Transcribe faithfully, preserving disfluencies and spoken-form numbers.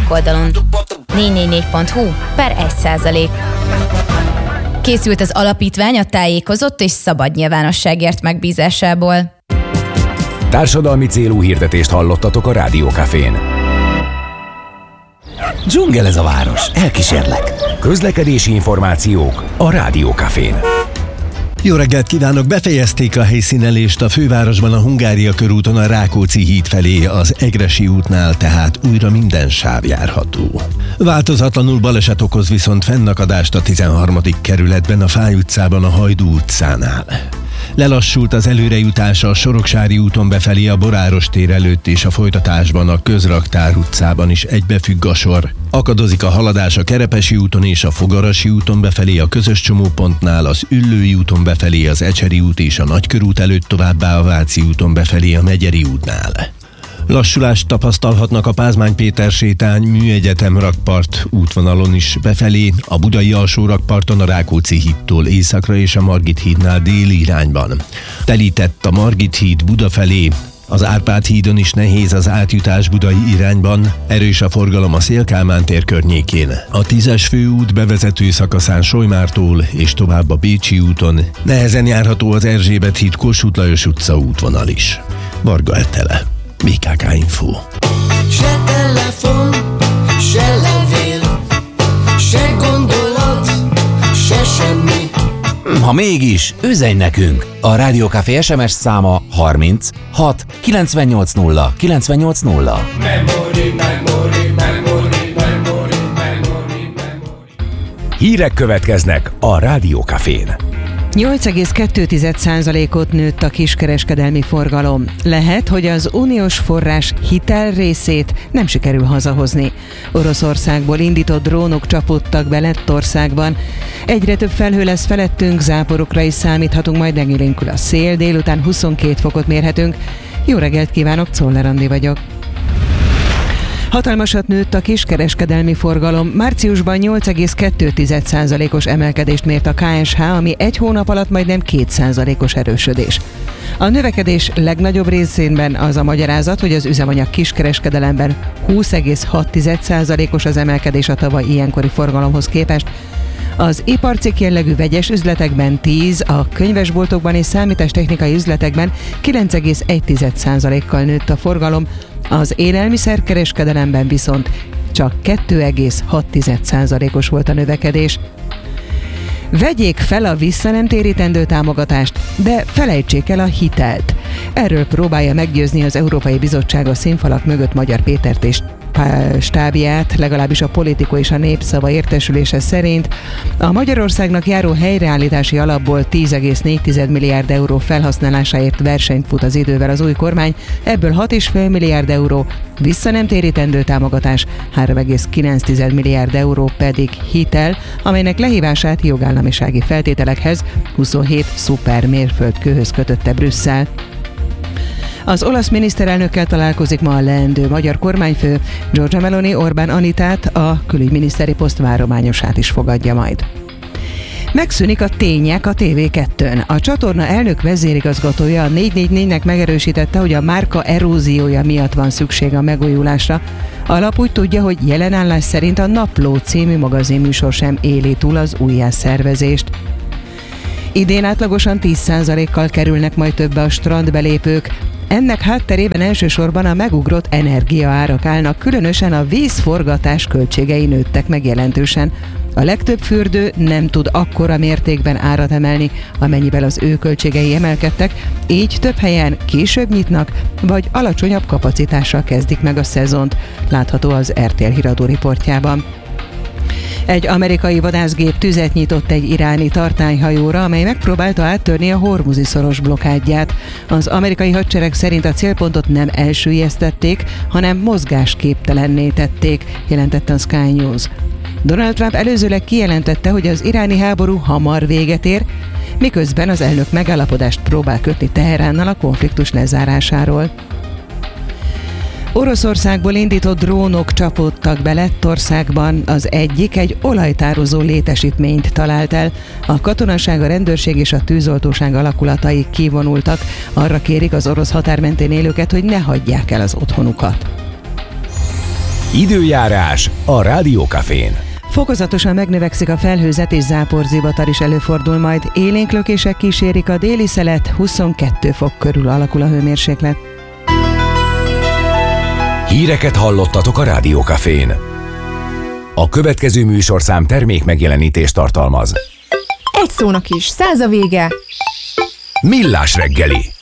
oldalon. négy négy négy pont hu per egy százalék. Készült az alapítvány a tájékozott és szabad nyilvánosságért megbízásából. Társadalmi célú hirdetést hallottatok a Rádiókafén. Dzsungel ez a város, elkísérlek. Közlekedési információk a Rádiókafén. Jó reggelt kívánok! Befejezték a helyszínelést a fővárosban a Hungária körúton a Rákóczi híd felé az Egressy útnál, tehát újra minden sáv járható. Változatlanul baleset okoz viszont fennakadást a tizenharmadik kerületben a Fáy utcában a Hajdú utcánál. Lelassult az előrejutás a Soroksári úton befelé a Boráros tér előtt, és a folytatásban a Közraktár utcában is egybefügg a sor. Akadozik a haladás a Kerepesi úton és a Fogarasi úton befelé a közös csomópontnál, az Üllői úton befelé az Ecseri út és a Nagykörút előtt, továbbá a Váci úton befelé a Megyeri útnál. Lassulást tapasztalhatnak a Pázmány Péter sétány Műegyetem rakpart útvonalon is befelé, a Budai alsó rakparton a Rákóczi hídtól északra és a Margit hídnál déli irányban. Telített a Margit híd Buda felé, az Árpád hídon is nehéz az átjutás budai irányban, erős a forgalom a Széll-Kálmán tér környékén. A tízes főút bevezető szakaszán Solymártól és tovább a Bécsi úton nehezen járható az Erzsébet híd Kossuth Lajos utca útvonal is. Varga Ettele, bé ká ká Info. Se telefon, se levél, se gondolat, se semmi. Ha mégis, üzenj nekünk! A Rádiókafé es em es száma harminc hat kilencvennyolc nulla kilencvennyolc nulla. Memory, memory, memory, memory, memory, memory. Hírek következnek a Rádiókafén. nyolc egész kettő százalékot nőtt a kiskereskedelmi forgalom. Lehet, hogy az uniós forrás hitel részét nem sikerül hazahozni. Oroszországból indított drónok csapódtak be Lettországban. Egyre több felhő lesz felettünk, záporokra is számíthatunk, majd megélénkül a szél, délután huszonkét fokot mérhetünk. Jó reggelt kívánok, Czoller Andi vagyok. Hatalmasat nőtt a kiskereskedelmi forgalom. Márciusban nyolc egész kettő százalékos emelkedést mért a ká es há, ami egy hónap alatt majdnem két százalékos erősödés. A növekedés legnagyobb részében az a magyarázat, hogy az üzemanyag kiskereskedelemben húsz egész hat százalékos az emelkedés a tavaly ilyenkori forgalomhoz képest. Az iparcikk jellegű vegyes üzletekben tíz, a könyvesboltokban és számítástechnikai üzletekben kilenc egész egy százalékkal nőtt a forgalom, az élelmiszerkereskedelemben viszont csak kettő egész hat százalékos volt a növekedés. Vegyék fel a visszanemtérítendő támogatást, de felejtsék el a hitelt. Erről próbálja meggyőzni az Európai Bizottság a színfalak mögött Magyar Pétert és stábját, legalábbis a Politikó és a Népszava értesülése szerint. A Magyarországnak járó helyreállítási alapból tíz egész négy milliárd euró felhasználásáért versenyt fut az idővel az új kormány, ebből hat egész öt milliárd euró visszanemtérítendő támogatás, három egész kilenc milliárd euró pedig hitel, amelynek lehívását jogállamisági feltételekhez, huszonhét szuper mérföldkőhöz kötötte Brüsszel. Az olasz miniszterelnökkel találkozik ma a leendő magyar kormányfő, Giorgia Meloni Orbán Anitát, a külügyminiszteri poszt várományosát is fogadja majd. Megszűnik a Tények a té vé kettőn. A csatorna elnök vezérigazgatója a négy négy négynek megerősítette, hogy a márka eróziója miatt van szükség a megújulásra. A lap úgy tudja, hogy jelen állás szerint a Napló című magazinműsor sem éli túl az újjászervezést. Idén átlagosan tíz százalékkal kerülnek majd többe a strandbelépők. Ennek hátterében elsősorban a megugrott energiaárak állnak, különösen a vízforgatás költségei nőttek meg jelentősen. A legtöbb fürdő nem tud akkora mértékben árat emelni, amennyivel az ő költségei emelkedtek, így több helyen később nyitnak, vagy alacsonyabb kapacitással kezdik meg a szezont, látható az er té el híradó riportjában. Egy amerikai vadászgép tüzet nyitott egy iráni tartályhajóra, amely megpróbálta áttörni a Hormuzi szoros blokádját. Az amerikai hadsereg szerint a célpontot nem elsüllyesztették, hanem mozgásképtelenné tették, jelentette a Sky News. Donald Trump előzőleg kijelentette, hogy az iráni háború hamar véget ér, miközben az elnök megállapodást próbál kötni Teheránnal a konfliktus lezárásáról. Oroszországból indított drónok csapódtak be Lettországban, az egyik egy olajtározó létesítményt talált el. A katonaság, a rendőrség és a tűzoltóság alakulatai kivonultak, arra kérik az orosz határ mentén élőket, hogy ne hagyják el az otthonukat. Időjárás a Rádiókafén. Fokozatosan megnövekszik a felhőzet és záporzivatar is előfordul majd. Élénk lökések kísérik a déli szelet, huszonkettő fok körül alakul a hőmérséklet. Híreket hallottatok a Rádiókafén. A következő műsorszám termék megjelenítést tartalmaz. Egy szónak is száz a vége. Millás reggeli.